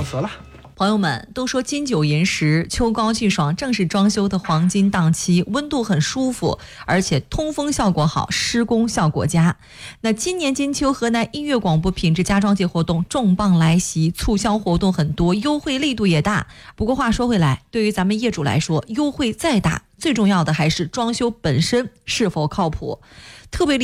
色了。 朋友们都说金九银十，秋高气爽正是装修的黄金档期，温度很舒服，而且通风效果好，施工效果佳。那今年金秋河南音乐广播品质家装节活动重磅来袭，促销活动很多，优惠力度也大。不过话说回来，对于咱们业主来说，优惠再大，最重要的还是装修本身是否靠谱。特别